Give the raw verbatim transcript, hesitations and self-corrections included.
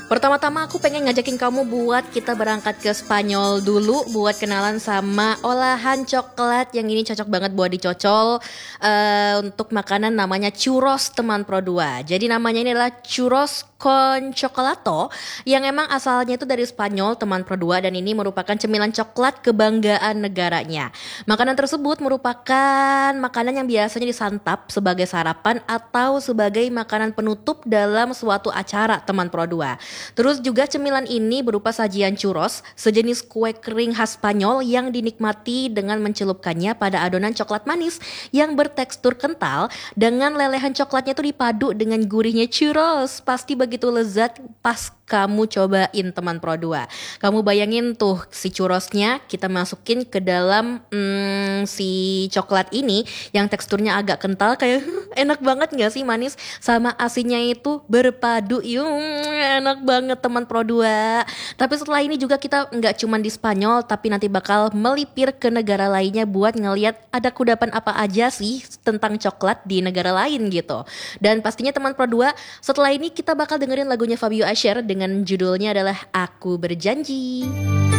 Pertama-tama aku pengen ngajakin kamu buat kita berangkat ke Spanyol dulu buat kenalan sama olahan coklat yang ini cocok banget buat dicocol eh, untuk makanan namanya churros teman Pro dua. Jadi namanya ini adalah churros con cocolato yang emang asalnya itu dari Spanyol teman Pro dua dan ini merupakan cemilan coklat kebanggaan negaranya. Makanan tersebut merupakan makanan yang biasanya disantap sebagai sarapan atau sebagai makanan penutup dalam suatu acara teman Pro dua. Terus juga cemilan ini berupa sajian churros, sejenis kue kering khas Spanyol yang dinikmati dengan mencelupkannya pada adonan coklat manis yang bertekstur kental dengan lelehan coklatnya itu dipadu dengan gurihnya churros. Pasti begitu lezat pas kamu cobain teman Pro dua. Kamu bayangin tuh si churrosnya kita masukin ke dalam hmm, si coklat ini yang teksturnya agak kental kayak enak banget gak sih, manis sama asinnya itu berpadu. Yung, enak banget teman Pro dua. Tapi setelah ini juga kita nggak cuma di Spanyol tapi nanti bakal melipir ke negara lainnya buat ngeliat ada kudapan apa aja sih tentang coklat di negara lain gitu. Dan pastinya teman Pro dua, setelah ini kita bakal dengerin lagunya Fabio Asher dengan judulnya adalah Aku Berjanji.